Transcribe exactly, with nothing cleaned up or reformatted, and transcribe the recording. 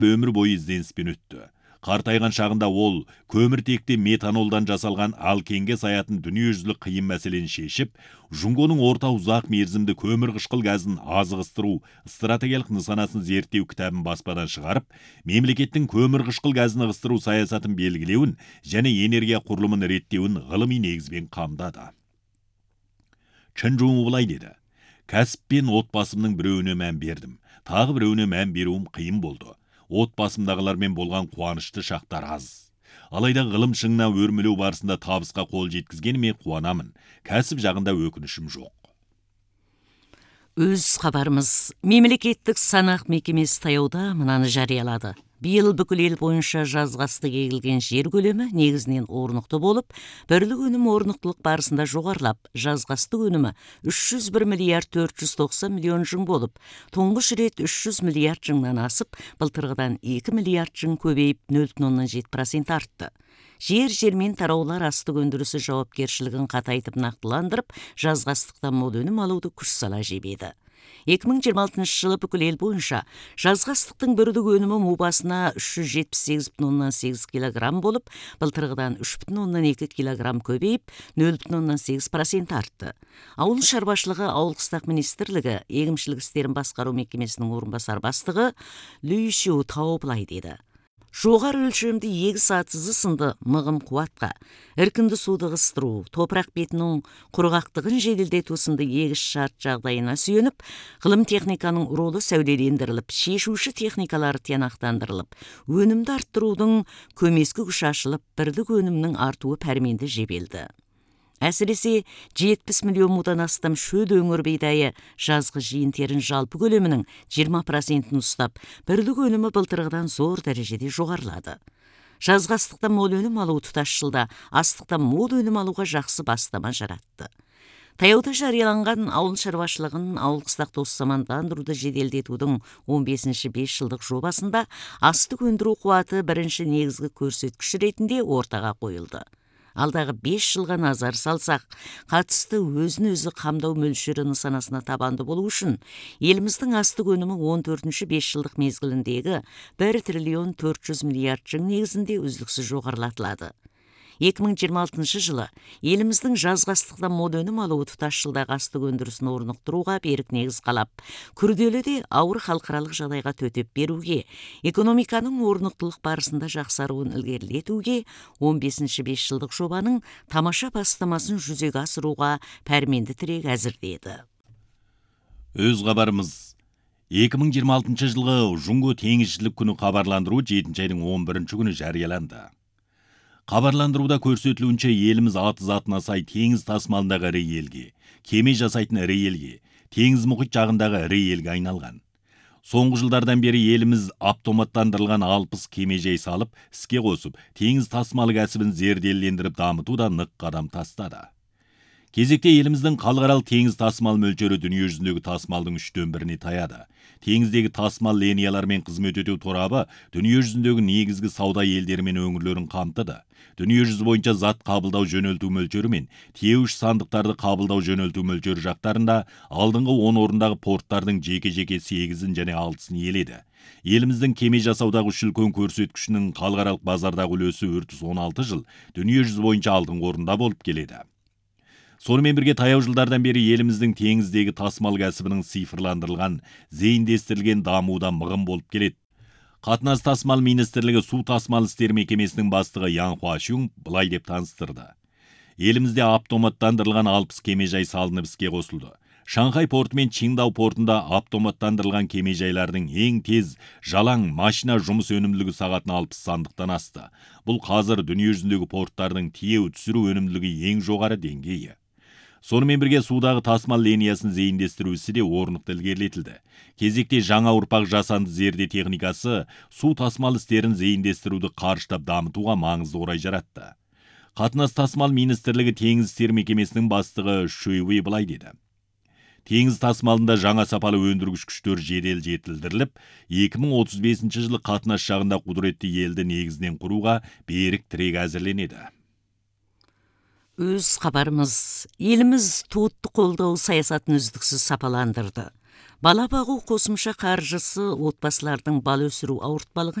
өмір бойы ізденіспен өтті. Қартайған шағында ол көміртекте метанолдан жасалған алкенге саятын дүниежүзілік қиын мәселені шешіп, Жунгоның орта ұзақ мерзімді көмір қышқыл газын азығыстыру стратегиялық нысанасын зерттеу кітабын баспадан шығарып, мемлекеттің көмір қышқыл газын ығыстыру саясатын белгілеуін және энергия құрылымын реттеуін ғылыми негізбен қамдады. Чын Жуң былай деді: кәсіп пен отбасымның біреуіне мән бердім, тағы біреуіне мән беруім қиын болды. Отбасымдағылармен болған қуанышты шақтар аз. Алайда ғылым шыңына өрмелеу барысында табысқа қол жеткізгеніме қуанамын. Кәсіп жағында өкінішім жоқ. Өз хабарымыз. Мемлекеттік санақ мекемесі таяуда мынаны жариялады. Биыл бүкіл ел бойынша жазғасты егілген жер көлемі негізінен орнықты болып, бірлік өнім орнықтылық барысында жоғарылап, жазғасты өнімі үш жүз бір миллиард төрт жүз тоқсан миллион жың болып, тұңғыш рет үш жүз миллиард жыңнан асып, былтырғыдан екі миллиард жың көбейіп нөл бүтін оннан жеті процент артты. Жер жермен тараулар астық өндірісі жауапкершілігін қатайтып нақтыландырып, жазғастықтан мол өнім алуды күш сала жебеді. екі мың жиырма алтыншы жылы бүкіл ел бойынша жазғастықтың бірдік өнімі му басына үш жүз жетпіс сегіз бүтін оннан сегіз килограмм болып, былтырғыдан үш бүтін оннан екі килограмм көбейіп, нөл бүтін оннан сегіз процент артты. Ауыл шаруашылығы ауыл қыстақ министрлігі егіншілік істерін басқару мекемесінің орынбасар бастығы Лүй Шу Тау былай деді: жоғары өлшемді егіс атызы сынды мығым қуатқа, іркінді суды ығыстыру, топырақ бетінің құрғақтығын жеделдету сынды егіс шарт жағдайына сүйеніп, ғылым техниканың ролы сәулелендіріліп, шешуші техникалары тиянақтандырылып, өнімді арттырудың көмескі күші ашылып, бірлік өнімнің артуы пәрменді жебелді. Әсіресе жетпіс миллион мудан астам шөд өңір бидайы жазғы жиын-терін жалпы көлемінің жиырма процентін ұстап, бірлік өнімі былтырғыдан зор дәрежеде жоғарылады. Жазғы астықтан мол өнім алу тұтас жылда астықтан мол өнім алуға жақсы бастама жаратты. Таяуда жарияланған ауыл шаруашылығын ауыл қыстақ тоспамандандыруды жеделдетудің он бесінші бес жылдық жобасында астық өндіру қуаты бірінші негізгі көрсеткіш ретінде ортаға қойылды. Алдағы бес жылға назар салсақ, қатысты өзін-өзі қамдау мөлшері нысанасына табанды болу үшін, еліміздің астық өнімі он төртінші бес жылдық мезгіліндегі бір триллион төрт жүз миллиард жың негізінде үздіксіз жоғарылатылады. екі мың жиырма алтыншы жылы еліміздің жазғы астықтан мол өнім алуы тұтас жылдағы астық өндірісін орнықтыруға берік негіз қалап, күрделі де ауыр халықаралық жағдайға төтеп беруге, экономиканың орнықтылық барысында жақсаруын ілгерілетуге, он бесінші бес жылдық жобаның тамаша бастамасын жүзеге асыруға пәрменді тірек әзірледі. Өз хабарымыз. екі мың жиырма алтыншы жылғы Жунго теңізшілік күні хабарландыру жетінші айдың он бірінші күні жарияланды. Хабарландыруда көрсетілуінше еліміз аты затына сай теңіз тасымалындағы ірі елге, кеме жасайтын ірі елге, теңіз мұхит жағындағы ірі елге айналған. Соңғы жылдардан бері еліміз автоматтандырылған алпыс кемежай салып, іске қосып, теңіз тасымалы кәсібін зерделендіріп дамытуда нық қадам тастады. Кезекте еліміздің халықаралық теңіз тасымал мөлшері дүниежүзіндегі тасымалдың үштен біріне таяды. Теңіздегі тасымал линиялармен қызмет ету торабы дүниежүзіндегі негізгі сауда елдері мен өңірлерін қамтыды. Дүниежүзі бойынша зат қабылдау жөнелту мөлшері мен тиеуіш сандықтарды қабылдау жөнелту мөлшері жақтарында алдыңғы он орындағы порттардың жеке-жеке сегізін және алтысын иеледі. Еліміздің кеме жасаудағы үш үлкен көрсеткішінің халықаралық базардағы үлесі өртіз он алты жыл дүниежүзі бойынша алдыңғы орында болып келеді. Сонымен бірге таяу жылдардан бері еліміздің теңіздегі тасымал кәсібінің цифрландырылған, зейіндестірілген дамуда мығым болып келеді. Қатынас тасымал министрлігі су тасымал істері мекемесінің бастығы Ян Хуашюн былай деп таныстырды. Елімізде автоматтандырылған алпыс кемежай салынып іске қосылды. Шанхай порты мен Чиндау портында автоматтандырылған кемежайлардың ең тез жалаң машина жұмыс өнімділігі сағатына алпыс сандықтан асты. Бұл қазір дүниежүзіндегі порттардың тиеу түсіру өнімділігі ең жоғары деңгейі. Сонымен бірге судағы тасымал линиясын зейіндестіру ісі де орнықты ілгерілетілді. Кезекте жаңа ұрпақ жасанды зерде техникасы су тасымал істерін зейіндестіруді қарыштап дамытуға маңызды орай жаратты. Қатынас тасымал министрлігі теңіз істері мекемесінің бастығы Шуйвей былай деді: теңіз тасымалында жаңа сапалы өндіргіш күштер жедел жетілдіріліп, екі мың отыз бесінші жылы қатынас жағында құдіретті елді негізінен құруға берік тірек әзірленеді. Өз хабарымыз. Еліміз туытты қолдау саясатын үздіксіз сапаландырды. Бала бағу қосымша қаржысы отбасылардың бала өсіру ауыртпалығын